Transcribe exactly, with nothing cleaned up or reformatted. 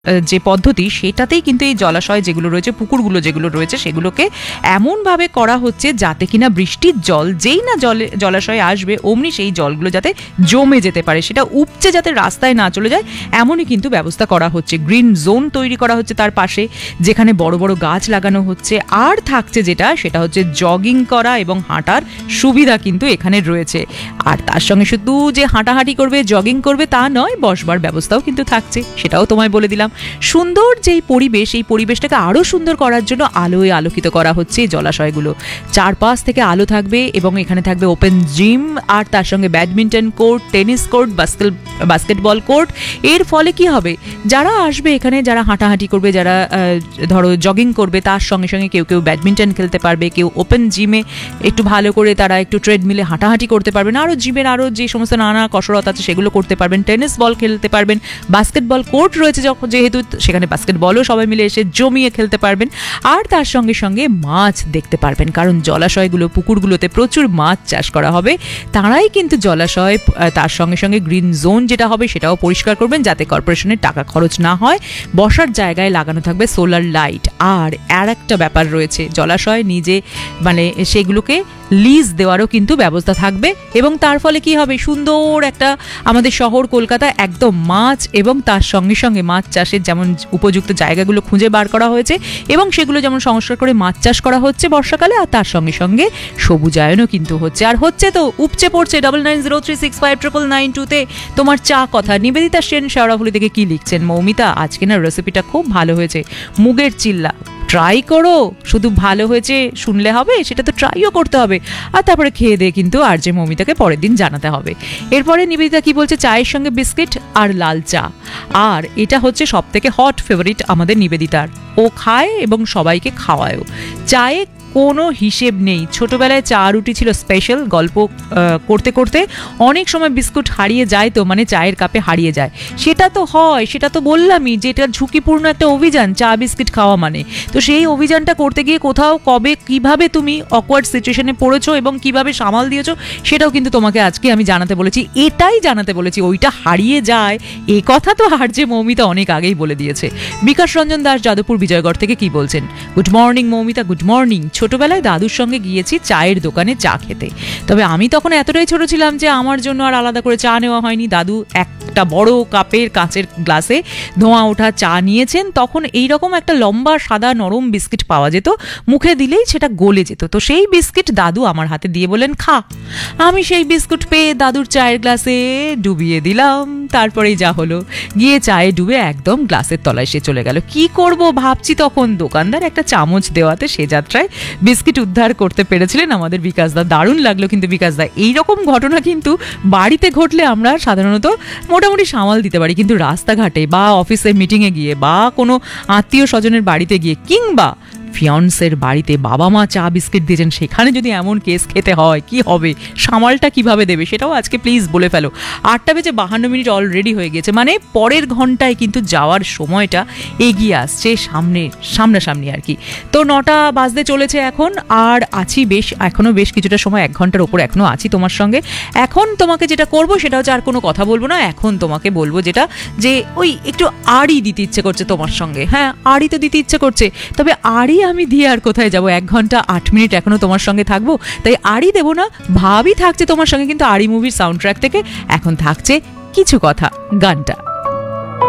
যে পদ্ধতি সেটাতেই কিন্তু এই জলাশয় যেগুলো রয়েছে, পুকুরগুলো যেগুলো রয়েছে, সেগুলোকে এমনভাবে করা হচ্ছে যাতে কিনা বৃষ্টির জল যেই না জলে জলাশয়ে আসবে অমনি সেই জলগুলো যাতে জমে যেতে পারে, সেটা উপচে যাতে রাস্তায় না চলে যায়, এমনই কিন্তু ব্যবস্থা করা হচ্ছে। গ্রিন জোন তৈরি করা হচ্ছে তার পাশে, যেখানে বড় বড় গাছ লাগানো হচ্ছে। আর থাকছে যেটা, সেটা হচ্ছে জগিং করা এবং হাঁটার সুবিধা কিন্তু এখানে রয়েছে। আর তার সঙ্গে শুধু যে হাঁটাহাঁটি করবে, জগিং করবে তা নয়, বসবার ব্যবস্থাও কিন্তু থাকছে, সেটাও তোমায় বলে দিলাম। সুন্দর যেই পরিবেশ, এই পরিবেশটাকে আরো সুন্দর করার জন্য আলোয় আলোকিত করা হচ্ছে এই জলাশয়গুলো। চারপাশ থেকে আলো থাকবে এবং এখানে থাকবে ওপেন জিম, আর তার সঙ্গে badminton court, tennis court, basketball court. এর ফলে কি হবে, যারা আসবে এখানে, যারা হাঁটাহাঁটি করবে, যারা ধরো জগিং করবে, তার সঙ্গে সঙ্গে কেউ কেউ ব্যাডমিন্টন খেলতে পারবে, কেউ ওপেন জিমে একটু ভালো করে তারা একটু ট্রেডমিলে হাঁটাহাঁটি করতে পারবেন, আরও জিমের আরও যে সমস্ত নানা কসরত আছে সেগুলো করতে পারবেন, টেনিস বল খেলতে পারবেন, বাস্কেটবল কোর্ট রয়েছে যখন, যেহেতু সেখানে বাস্কেটবলও সবাই মিলে এসে জমিয়ে খেলতে পারবেন। আর তার সঙ্গে সঙ্গে মাছ দেখতে পারবেন, কারণ জলাশয়গুলো, পুকুরগুলোতে প্রচুর মাছ চাষ করা হবে। তারাই কিন্তু জলাশয়, তার সঙ্গে সঙ্গে গ্রিন জোন যেটা হবে সেটাও পরিষ্কার করবেন, যাতে কর্পোরেশনের টাকা খরচ না হয়। বসার জায়গায় লাগানো থাকবে সোলার লাইট। আর আর একটা ব্যাপার রয়েছে, জলাশয় নিজে মানে সেগুলোকে লিজ দেওয়ারও কিন্তু ব্যবস্থা থাকবে, এবং তার ফলে কি হবে, সুন্দর একটা আমাদের শহর কলকাতা একদম মাছ এবং তার সঙ্গে সঙ্গে মাছ চাষের যেমন উপযুক্ত জায়গাগুলো খুঁজে বার করা হয়েছে এবং সেগুলো যেমন সংস্কার করে মাছ চাষ করা হচ্ছে বর্ষাকালে, আর তার সঙ্গে সঙ্গে সবুজায়নও কিন্তু হচ্ছে। আর হচ্ছে তো, উপচে পড়ছে double nine zero three six five triple nine টুতে তোমার চা কথা। নিবেদিতা সেন শেওড়াফুলি থেকে কি লিখছেন, মৌমিতা আজকে না রেসিপিটা খুব ভালো হয়েছে, মুগের চিল্লা ট্রাই করো, শুধু ভালো হয়েছে শুনলে হবে, সেটা তো ট্রাইও করতে হবে, আর তারপরে খেয়ে দিয়ে কিন্তু আর যে মৌমিতাকে পরের দিন জানাতে হবে। এরপরে নিবেদিতা কি বলছে, চায়ের সঙ্গে বিস্কিট আর লাল চা, আর এটা হচ্ছে সব থেকে হট ফেভারিট আমাদের নিবেদিতার। ও খায় এবং সবাইকে খাওয়ায়ও। চায়ে কোনো হিসেব নেই। ছোটবেলায় চা রুটি ছিল স্পেশাল। গল্প করতে করতে অনেক সময় বিস্কুট হারিয়ে যায়, তো মানে চায়ের কাপে হারিয়ে যায়, সেটা তো হয়, সেটা তো বললামই যে এটা ঝুঁকিপূর্ণ একটা অভিযান, চা বিস্কিট খাওয়া মানে। তো সেই অভিযানটা করতে গিয়ে কোথাও কবে কিভাবে তুমি অকওয়ার্ড সিচুয়েশনে পড়েছো এবং কিভাবে সামাল দিয়েছো, সেটাও কিন্তু তোমাকে আজকে আমি জানাতে বলেছি। এটাই জানাতে বলেছি, ওইটা হারিয়ে যায় এ কথা তো আর যে মৌমিতা অনেক আগেই বলে দিয়েছে। বিকাশ রঞ্জন দাস যাদবপুর বিজয়গড় থেকে কি বলছেন, good morning Moumita, good morning. ছোটবেলায় দাদুর সঙ্গে গিয়েছি চায়ের দোকানে চা খেতে, তবে আমি তখন এতটাই ছোট ছিলাম যে আমার জন্য আর আলাদা করে চা নেওয়া হয়নি। দাদু একটা বড় কাপের কাঁচের গ্লাসে ধোঁয়া ওঠা চা নিয়েছেন। তখন এইরকম একটা লম্বা সাদা নরম বিস্কিট পাওয়া যেত, মুখে দিলেই সেটা গলে যেত। তো সেই বিস্কিট দাদু আমার হাতে দিয়ে বলেন, খা। আমি সেই বিস্কুট পেয়ে দাদুর চায়ের গ্লাসে ডুবিয়ে দিলাম। তারপরেই যা হলো, গিয়ে চায়ে ডুবে একদম গ্লাসের তলায় সে চলে গেল। কি করব ভাবছি তখন, দোকানদার একটা চামচ দেওয়াতে সে যাত্রায় বিস্কিট উদ্ধার করতে পেরেছিলেন আমাদের বিকাশদা। দারুণ লাগলো কিন্তু বিকাশদা। এইরকম ঘটনা কিন্তু বাড়িতে ঘটলে আমরা সাধারণত মোটামুটি সামাল দিতে পারি, কিন্তু রাস্তাঘাটে বা অফিসে মিটিংয়ে গিয়ে বা কোনো আত্মীয় স্বজনের বাড়িতে গিয়ে কিংবা ফিয়ন্সের বাড়িতে বাবা মা চা বিস্কিট দিয়েছেন, সেখানে যদি এমন কেস খেতে হয় কি হবে, সামালটা কিভাবে দেবে, সেটাও আজকে প্লিজ বলে ফেলো। আটটা বেজে বাহান্ন মিনিট অলরেডি হয়ে গেছে, মানে পরের ঘন্টায় কিন্তু যাওয়ার সময়টা এগিয়ে আসছে সামনে, সামনাসামনি আর কি। তো নটা বাজতে চলেছে এখন, আর আছি বেশ, এখনও বেশ কিছুটা সময়, এক ঘন্টার ওপর এখনও আছি তোমার সঙ্গে। এখন তোমাকে যেটা করবো সেটা হচ্ছে, আর কোনো কথা বলবো না, এখন তোমাকে বলবো যেটা, যে ওই একটু আড়ি দিতে ইচ্ছে করছে তোমার সঙ্গে। হ্যাঁ, আড়ি তো দিতে ইচ্ছে করছে, তবে আড়ি আমি দিয়ে আর কোথায় যাব, এক ঘন্টা আট মিনিট এখনো তোমার সঙ্গে থাকবো, তাই আড়ি দেবো না, ভাবই থাকছে তোমার সঙ্গে। কিন্তু আড়ি মুভির সাউন্ড ট্র্যাক থেকে এখন থাকছে কিছু কথা, গানটা।